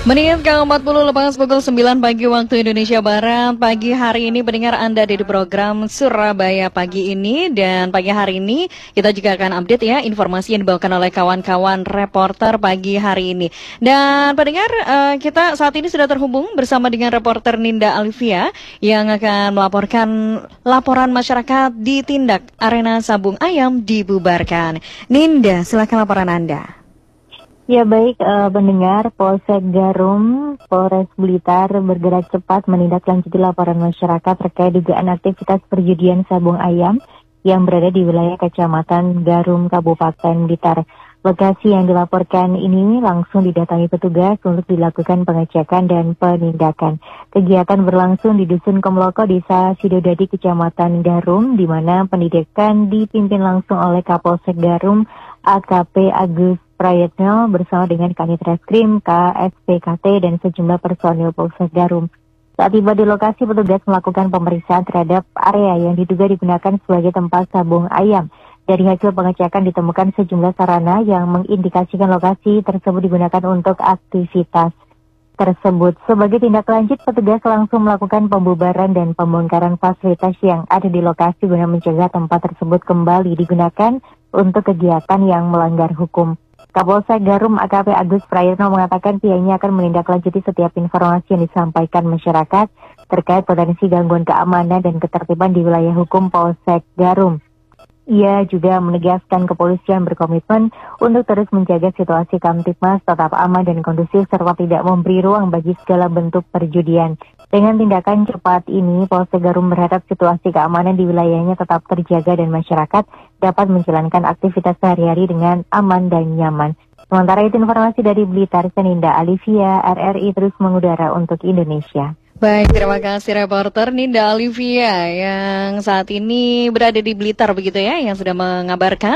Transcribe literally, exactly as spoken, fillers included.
Menit ke empat puluh lepas pukul sembilan pagi waktu Indonesia Barat. Pagi hari ini pendengar Anda di program Surabaya Pagi ini. Dan pagi hari ini kita juga akan update ya informasi yang dibawakan oleh kawan-kawan reporter pagi hari ini. Dan pendengar uh, kita saat ini sudah terhubung bersama dengan reporter Ninda Alivia yang akan melaporkan laporan masyarakat ditindak arena sabung ayam dibubarkan. Ninda, silakan laporan Anda. Ya baik, uh, pendengar, Polsek Garum, Polres Blitar bergerak cepat menindaklanjuti laporan masyarakat terkait dugaan aktivitas perjudian sabung ayam yang berada di wilayah Kecamatan Garum, Kabupaten Blitar. Lokasi yang dilaporkan ini langsung didatangi petugas untuk dilakukan pengecekan dan penindakan. Kegiatan berlangsung di Dusun Komloko, Desa Sidodadi, Kecamatan Garum, di mana pendidikan dipimpin langsung oleh Kapolsek Garum, A K P Agus Prayetno bersama dengan Kanit Reskrim, K S P K T, dan sejumlah personil Polsek Garum. Saat tiba di lokasi, petugas melakukan pemeriksaan terhadap area yang diduga digunakan sebagai tempat sabung ayam. Dari hasil pengecekan ditemukan sejumlah sarana yang mengindikasikan lokasi tersebut digunakan untuk aktivitas tersebut. Sebagai tindak lanjut, petugas langsung melakukan pembubaran dan pembongkaran fasilitas yang ada di lokasi guna mencegah tempat tersebut kembali digunakan untuk kegiatan yang melanggar hukum. Kapolsek Garum A K P Agus Prayetno mengatakan pihaknya akan menindaklanjuti setiap informasi yang disampaikan masyarakat terkait potensi gangguan keamanan dan ketertiban di wilayah hukum Polsek Garum. Ia juga menegaskan kepolisian berkomitmen untuk terus menjaga situasi Kamtibmas tetap aman dan kondusif serta tidak memberi ruang bagi segala bentuk perjudian. Dengan tindakan cepat ini, Polsek Garum berharap situasi keamanan di wilayahnya tetap terjaga dan masyarakat dapat menjalankan aktivitas sehari-hari dengan aman dan nyaman. Sementara itu, informasi dari Blitar, Ninda Alivia, R R I terus mengudara untuk Indonesia. Baik, terima kasih reporter Ninda Alivia yang saat ini berada di Blitar begitu ya, yang sudah mengabarkan